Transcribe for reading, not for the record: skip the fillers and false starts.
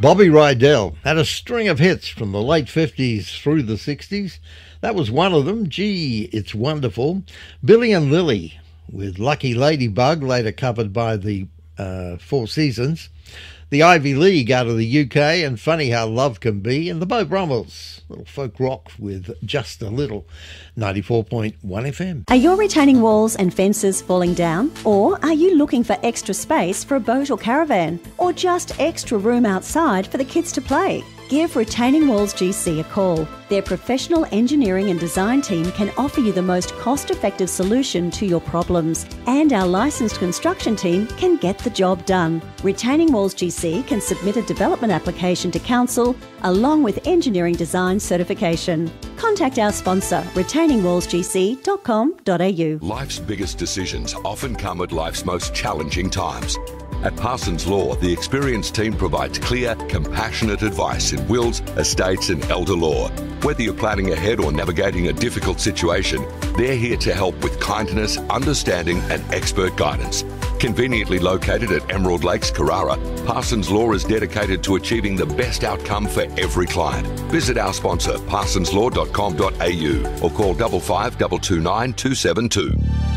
Bobby Rydell had a string of hits from the late 50s through the 60s. That was one of them. Gee, It's Wonderful. Billy and Lily with Lucky Ladybug, later covered by the Four Seasons. The Ivy League out of the UK, and Funny How Love Can Be. And the Beau Brummels, little folk rock with Just a Little. 94.1 FM. Are your retaining walls and fences falling down? Or are you looking for extra space for a boat or caravan? Or just extra room outside for the kids to play? Give Retaining Walls GC a call. Their professional engineering and design team can offer you the most cost-effective solution to your problems, and our licensed construction team can get the job done. Retaining Walls GC can submit a development application to council along with engineering design certification. Contact our sponsor, retainingwallsgc.com.au. Life's biggest decisions often come at life's most challenging times. At Parsons Law, the experienced team provides clear, compassionate advice in wills, estates and elder law. Whether you're planning ahead or navigating a difficult situation, they're here to help with kindness, understanding and expert guidance. Conveniently located at Emerald Lakes, Carrara, Parsons Law is dedicated to achieving the best outcome for every client. Visit our sponsor, parsonslaw.com.au or call 55 229 272.